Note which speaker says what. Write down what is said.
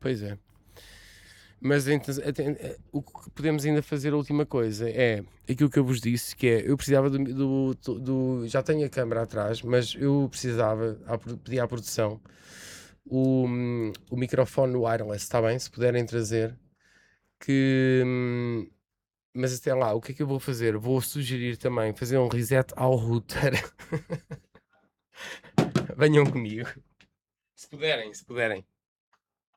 Speaker 1: Pois é. Mas então, o que podemos ainda fazer, a última coisa, é aquilo que eu vos disse, que é, eu precisava já tenho a câmara atrás, mas eu precisava, pedir à produção, o microfone wireless, está bem? Se puderem trazer, que, mas até lá, o que é que eu vou fazer? Vou sugerir também fazer um reset ao router. Venham comigo. Se puderem, se puderem.